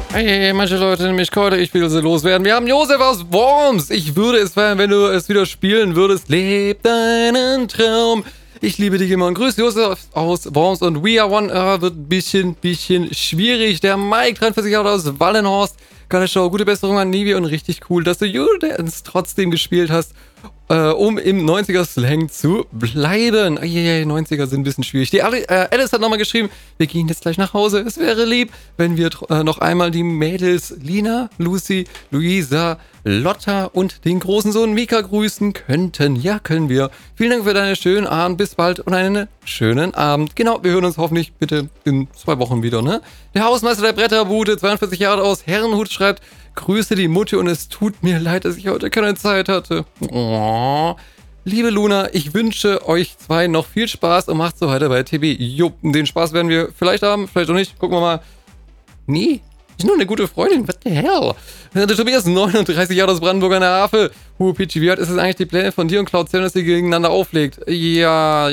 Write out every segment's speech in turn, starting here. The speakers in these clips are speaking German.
Hey, manche Leute nennen mich Keule, ich will sie loswerden. Wir haben Josef aus Worms. Ich würde es feiern, wenn du es wieder spielen würdest. Leb deinen Traum. Ich liebe dich immer und grüß Josef aus Worms und We Are One. Wird ein bisschen schwierig. Der Mike, 43 Jahre aus Wallenhorst. Geile Show, gute Besserung an Nivi und richtig cool, dass du Judance trotzdem gespielt hast, um im 90er-Slang zu bleiben. 90er sind ein bisschen schwierig. Die Alice hat nochmal geschrieben, wir gehen jetzt gleich nach Hause. Es wäre lieb, wenn wir noch einmal die Mädels Lina, Lucy, Luisa, Lotta und den großen Sohn Mika grüßen könnten. Ja, können wir. Vielen Dank für deinen schönen Abend. Bis bald und einen schönen Abend. Genau, wir hören uns hoffentlich bitte in 2 Wochen wieder, ne? Der Hausmeister der Bretterbude, 42 Jahre aus Herrenhut, schreibt, grüße die Mutti und es tut mir leid, dass ich heute keine Zeit hatte. Oh. Liebe Luna, ich wünsche euch 2 noch viel Spaß und macht so weiter bei TB. Jo, den Spaß werden wir vielleicht haben, vielleicht auch nicht. Gucken wir mal. Nee, ist nur eine gute Freundin. What the hell? Der Tobias, 39 Jahre aus Brandenburg an der Havel. Pichi, wie alt ist es eigentlich die Pläne von dir und Cloud 7, dass ihr gegeneinander auflegt? Ja,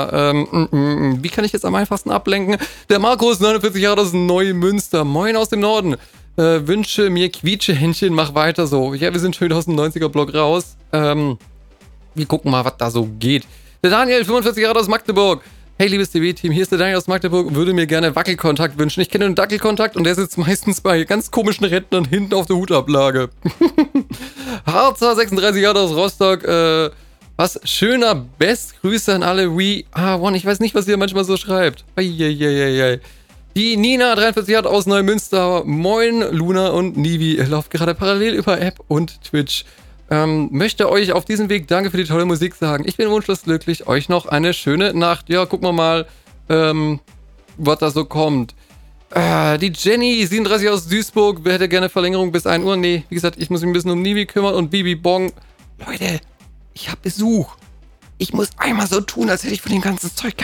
wie kann ich jetzt am einfachsten ablenken? Der Markus, 49 Jahre aus Neumünster. Moin aus dem Norden. Wünsche mir Quietschehändchen, mach weiter so. Ja, wir sind schon wieder aus dem 90er-Block raus. Wir gucken mal, was da so geht. Der Daniel, 45 Jahre aus Magdeburg. Hey, liebes TV-Team, hier ist der Daniel aus Magdeburg, würde mir gerne Wackelkontakt wünschen. Ich kenne einen Dackelkontakt und der sitzt meistens bei ganz komischen Rentnern hinten auf der Hutablage. Harzer, 36 Jahre aus Rostock. Was schöner Best. Grüße an alle We Are One. Ich weiß nicht, was ihr manchmal so schreibt. Die Nina, 43 Jahre aus Neumünster. Moin, Luna und Nivi. Lauft gerade parallel über App und Twitch. Möchte euch auf diesem Weg danke für die tolle Musik sagen. Ich bin wunschlos glücklich. Euch noch eine schöne Nacht. Ja, gucken wir mal, was da so kommt. Die Jenny, 37 aus Duisburg. Wer hätte gerne Verlängerung bis 1 Uhr? Nee, wie gesagt, ich muss mich ein bisschen um Nivi kümmern und Bibi Bong. Leute, ich hab Besuch. Ich muss einmal so tun, als hätte ich von dem ganzen Zeug